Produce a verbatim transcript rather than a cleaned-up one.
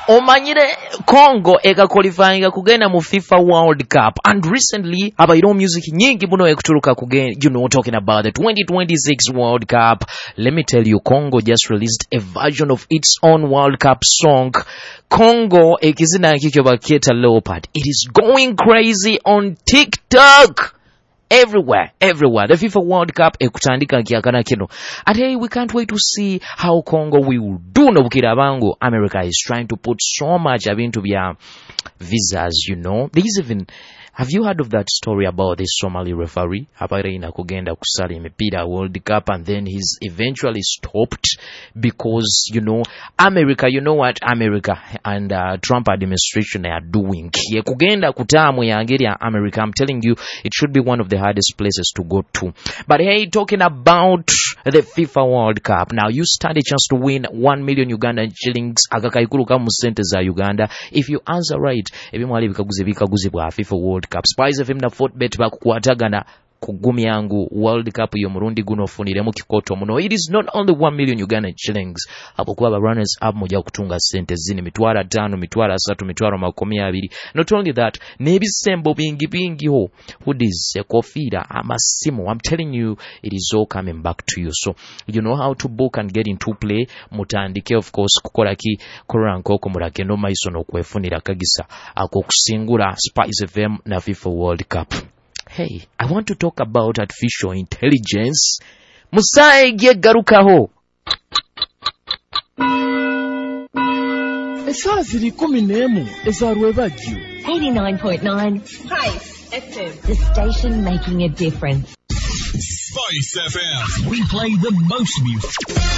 omanyire Congo eka qualifying kugenda mu FIFA World Cup, and recently abairo music nyingi muno ekutuluka kugenda, you know, talking about the twenty twenty-six World Cup. Let me tell you, Congo just released a version of its own World Cup song. Congo ekizina kikyo baketa Leopard. It is going crazy on TikTok. Everywhere, everywhere. The FIFA World Cup ekutandika kiakana kino. And hey, we can't wait to see how Congo will do no bukira bango. America is trying to put so much into their visas, you know. There is even, have you heard of that story about this Somali referee? Habari ina kugenda kusali imepira World Cup, and then he's eventually stopped because, you know, America, you know what America and uh, Trump administration are doing. Ye kugenda kutamu ya angeri ya America. I'm telling you, it should be one of the hardest places to go to. But hey, talking about the FIFA World Cup. Now, you stand a chance to win one million Ugandan shillings. Agakaikuru kamu sente za Uganda. If you answer right, ebi mwali bikaguze bikaguze bwa FIFA World Cup. Spice F M na Fortbet bakukwatagana kugumi yangu World Cup yo murundi guno funiremu kikoto muno. It is not only one million Ugandan shillings. Hapo kwa runners up moja kutunga sente zini mitwara tano, mitwara satu, mitwara makumi abiri. Not only that, nebisembo bingi bingi ho. Hoodies, kofira, amasimu. I'm telling you, it is all coming back to you. So, you know how to book and get into play. Mutandike, of course, kukoraki koranko kumurake no maiso no kwefunira kagisa. Ako kusingura Spice F M na FIFA World Cup. Hey, I want to talk about artificial intelligence. Musae gie garukaho. Esa ziri kumi n'emu ezaruwe bagyo. eighty-nine point nine Spice F M. The station making a difference. Spice F M. We play the most music.